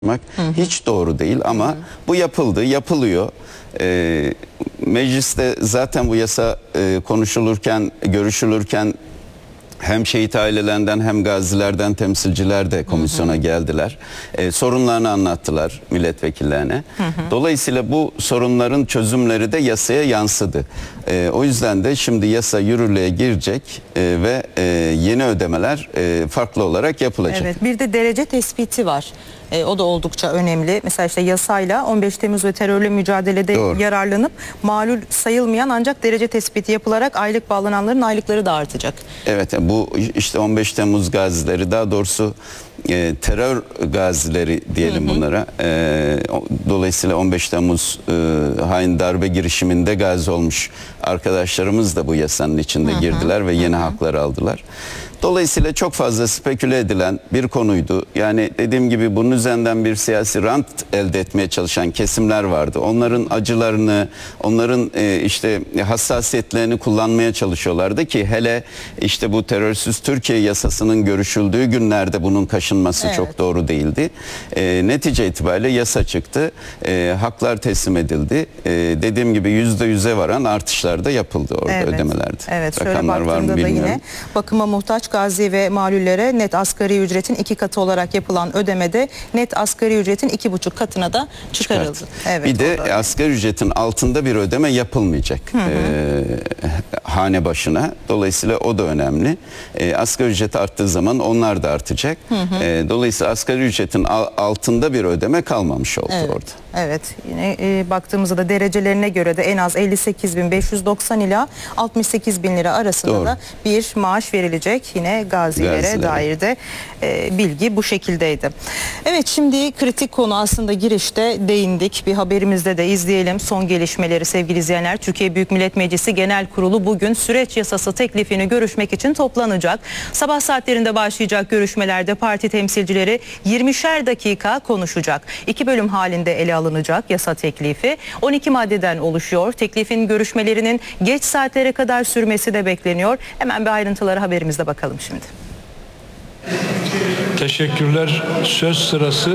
hiç doğru değil ama bu yapıldı, yapılıyor. Mecliste zaten bu yasa konuşulurken, görüşülürken hem şehit ailelerinden hem gazilerden temsilciler de komisyona geldiler. Sorunlarını anlattılar milletvekillerine. Dolayısıyla bu sorunların çözümleri de yasaya yansıdı. O yüzden de şimdi yasa yürürlüğe girecek ve yeni ödemeler farklı olarak yapılacak. Evet, bir de derece tespiti var. O da oldukça önemli. Mesela işte yasayla 15 Temmuz ve terörle mücadelede yararlanıp malul sayılmayan ancak derece tespiti yapılarak aylık bağlananların aylıkları da artacak. Evet, bu işte 15 Temmuz gazileri, daha doğrusu terör gazileri diyelim bunlara. Dolayısıyla 15 Temmuz hain darbe girişiminde gazi olmuş arkadaşlarımız da bu yasanın içinde girdiler ve yeni haklar aldılar. Dolayısıyla çok fazla speküle edilen bir konuydu. Yani dediğim gibi bunun üzerinden bir siyasi rant elde etmeye çalışan kesimler vardı. Onların acılarını, onların işte hassasiyetlerini kullanmaya çalışıyorlardı ki hele işte bu terörsüz Türkiye yasasının görüşüldüğü günlerde bunun kaşınması çok doğru değildi. Netice itibariyle yasa çıktı. Haklar teslim edildi. Dediğim gibi %100'e varan artışlar da yapıldı orada ödemelerde. Evet, şöyle baktığımda da yine bakıma muhtaç gazi ve malullere net asgari ücretin 2 katı olarak yapılan ödemede net asgari ücretin 2,5 katına da çıkarıldı. Evet, bir de asgari ücretin altında bir ödeme yapılmayacak hane başına. Dolayısıyla o da önemli. Asgari ücret arttığı zaman onlar da artacak. Dolayısıyla asgari ücretin altında bir ödeme kalmamış oldu orada. Evet, yine baktığımızda da derecelerine göre de en az 58.590 ila 68.000 lira arasında da bir maaş verilecek. Yine gazilere dair de bilgi bu şekildeydi. Evet, şimdi kritik konu aslında girişte değindik. Bir haberimizde de izleyelim son gelişmeleri sevgili izleyenler. Türkiye Büyük Millet Meclisi Genel Kurulu bugün süreç yasası teklifini görüşmek için toplanacak. Sabah saatlerinde başlayacak görüşmelerde parti temsilcileri 20'şer dakika konuşacak. 2 bölüm halinde ele alınacak yasa teklifi. 12 maddeden oluşuyor. Teklifin görüşmelerinin geç saatlere kadar sürmesi de bekleniyor. Hemen bir ayrıntıları haberimizde bakalım şimdi. Teşekkürler. Söz sırası.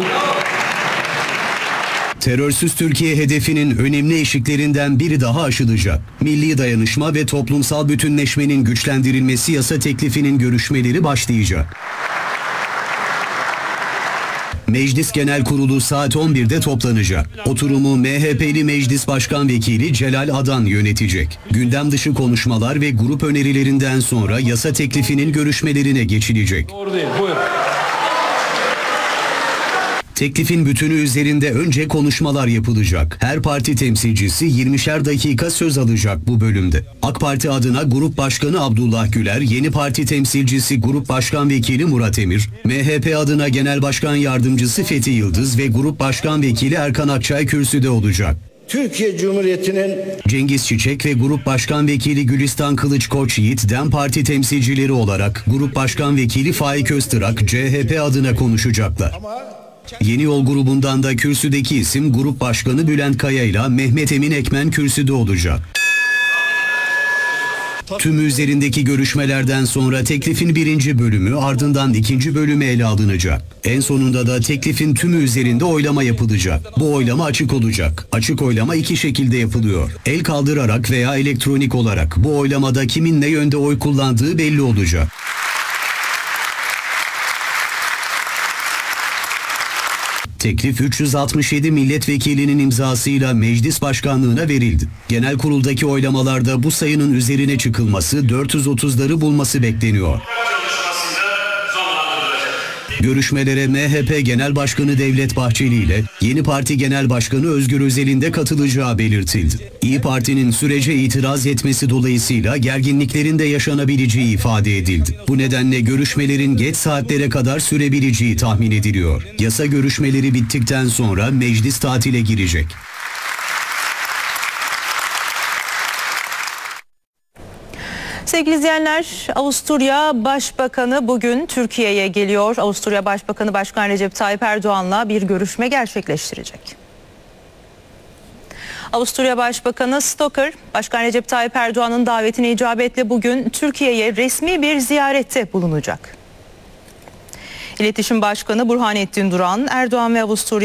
Terörsüz Türkiye hedefinin önemli eşiklerinden biri daha aşılacak. Milli dayanışma ve toplumsal bütünleşmenin güçlendirilmesi yasa teklifinin görüşmeleri başlayacak. Meclis Genel Kurulu saat 11'de toplanacak. Oturumu MHP'li Meclis Başkan Vekili Celal Adan yönetecek. Gündem dışı konuşmalar ve grup önerilerinden sonra yasa teklifinin görüşmelerine geçilecek. Doğru değil, buyur. Teklifin bütünü üzerinde önce konuşmalar yapılacak. Her parti temsilcisi 20'şer dakika söz alacak bu bölümde. AK Parti adına Grup Başkanı Abdullah Güler, Yeni Parti temsilcisi Grup Başkan Vekili Murat Emir, MHP adına Genel Başkan Yardımcısı Fethi Yıldız ve Grup Başkan Vekili Erkan Akçay kürsüde olacak. Türkiye Cumhuriyeti'nin Cengiz Çiçek ve Grup Başkan Vekili Gülistan Kılıç Koçyiğit DEM Parti temsilcileri olarak Grup Başkan Vekili Faik Öztürk CHP adına konuşacaklar. Yeni Yol grubundan da kürsüdeki isim Grup Başkanı Bülent Kaya ile Mehmet Emin Ekmen kürsüde olacak. Tümü üzerindeki görüşmelerden sonra teklifin 1. bölümü ardından 2. bölümü ele alınacak. En sonunda da teklifin tümü üzerinde oylama yapılacak. Bu oylama açık olacak. Açık oylama 2 şekilde yapılıyor. El kaldırarak veya elektronik olarak. Bu oylamada kimin ne yönde oy kullandığı belli olacak. Teklif 367 milletvekilinin imzasıyla meclis başkanlığına verildi. Genel kuruldaki oylamalarda bu sayının üzerine çıkılması 430'ları bulması bekleniyor. Görüşmelere MHP Genel Başkanı Devlet Bahçeli ile Yeni Parti Genel Başkanı Özgür Özel'in de katılacağı belirtildi. İYİ Parti'nin sürece itiraz etmesi dolayısıyla gerginliklerin de yaşanabileceği ifade edildi. Bu nedenle görüşmelerin geç saatlere kadar sürebileceği tahmin ediliyor. Yasa görüşmeleri bittikten sonra meclis tatile girecek. Sevgili izleyenler, Avusturya Başbakanı bugün Türkiye'ye geliyor. Avusturya Başbakanı Başkan Recep Tayyip Erdoğan'la bir görüşme gerçekleştirecek. Avusturya Başbakanı Stoker, Başkan Recep Tayyip Erdoğan'ın davetine icabetle bugün Türkiye'ye resmi bir ziyarette bulunacak. İletişim Başkanı Burhanettin Duran, Erdoğan ve Avusturya